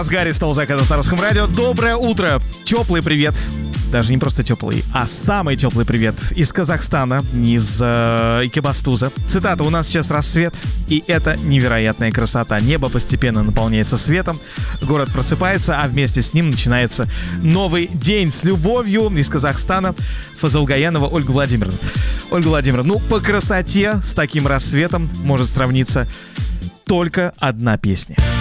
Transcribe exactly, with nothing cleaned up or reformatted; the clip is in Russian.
Гарри Столзак на Русском радио. Доброе утро. Теплый привет. Даже не просто теплый, а самый теплый привет из Казахстана, из э, Экибастуза. Цитата: «У нас сейчас рассвет, и это невероятная красота. Небо постепенно наполняется светом, город просыпается, а вместе с ним начинается новый день». С любовью из Казахстана, Фазылгаянова Ольга Владимировна. Ольга Владимировна, ну по красоте с таким рассветом может сравниться только одна песня.